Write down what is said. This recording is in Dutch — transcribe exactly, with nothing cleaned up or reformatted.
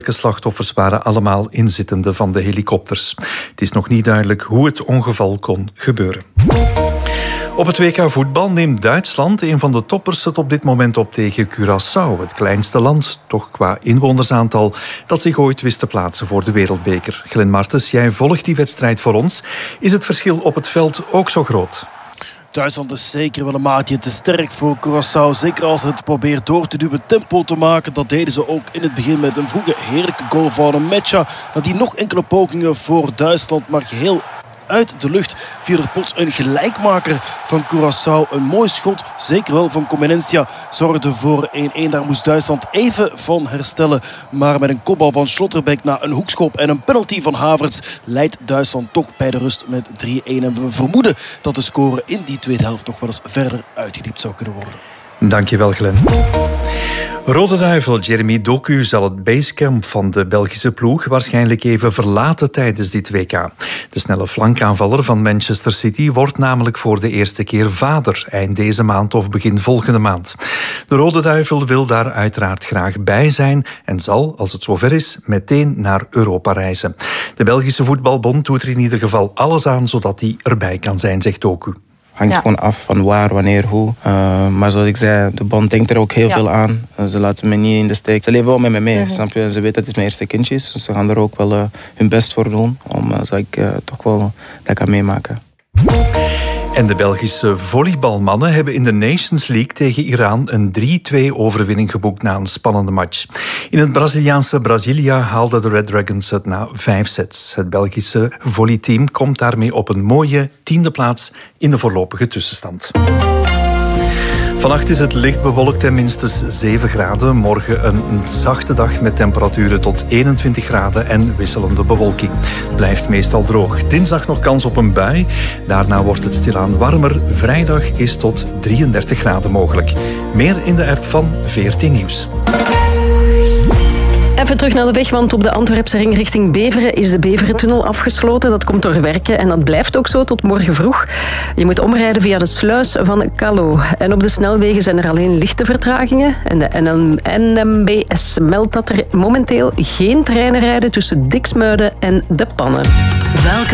slachtoffers waren allemaal inzittenden van de helikopters. Het is nog niet duidelijk hoe het ongeval kon gebeuren. Op het W K voetbal neemt Duitsland, een van de toppers, het op dit moment op tegen Curaçao, het kleinste land, toch qua inwonersaantal, dat zich ooit wist te plaatsen voor de wereldbeker. Glenn Martens, jij volgt die wedstrijd voor ons. Is het verschil op het veld ook zo groot? Duitsland is zeker wel een maatje te sterk voor Curaçao. Zeker als het probeert door te duwen, tempo te maken. Dat deden ze ook in het begin met een vroege heerlijke goal van een Mecha. Dat die nog enkele pogingen voor Duitsland, maar geheel uit de lucht viel er plots een gelijkmaker van Curaçao. Een mooi schot, zeker wel van Comenencia, zorgde voor één-één. Daar moest Duitsland even van herstellen. Maar met een kopbal van Schlotterbeck na een hoekschop en een penalty van Havertz leidt Duitsland toch bij de rust met drie-één. En we vermoeden dat de score in die tweede helft nog wel eens verder uitgediept zou kunnen worden. Dankjewel, Glenn. Rode Duivel Jeremy Doku zal het basecamp van de Belgische ploeg waarschijnlijk even verlaten tijdens dit W K. De snelle flankaanvaller van Manchester City wordt namelijk voor de eerste keer vader, eind deze maand of begin volgende maand. De Rode Duivel wil daar uiteraard graag bij zijn en zal, als het zover is, meteen naar Europa reizen. De Belgische voetbalbond doet er in ieder geval alles aan zodat hij erbij kan zijn, zegt Doku. Hangt ja. gewoon af van waar, wanneer, hoe. Uh, maar zoals ik zei, de bond denkt er ook heel ja. veel aan. Uh, ze laten me niet in de steek. Ze leven wel met me mee, mm-hmm. snap je? Ze weten dat het mijn eerste kindje is. Dus ze gaan er ook wel uh, hun best voor doen. Om uh, zodat ik uh, toch wel dat kan meemaken. En de Belgische volleybalmannen hebben in de Nations League tegen Iran een drie-twee overwinning geboekt na een spannende match. In het Braziliaanse Brasilia haalden de Red Dragons het na vijf sets. Het Belgische volleyteam komt daarmee op een mooie tiende plaats in de voorlopige tussenstand. Vannacht is het licht bewolkt en minstens zeven graden. Morgen een zachte dag met temperaturen tot eenentwintig graden en wisselende bewolking. Het blijft meestal droog. Dinsdag nog kans op een bui. Daarna wordt het stilaan warmer. Vrijdag is tot drieëndertig graden mogelijk. Meer in de app van veertien Nieuws. Even terug naar de weg, want op de Antwerpse ring richting Beveren is de Beverentunnel afgesloten. Dat komt door werken en dat blijft ook zo tot morgen vroeg. Je moet omrijden via de sluis van Callao. En op de snelwegen zijn er alleen lichte vertragingen. En de N M B S meldt dat er momenteel geen treinen rijden tussen Diksmuiden en De Pannen. Welke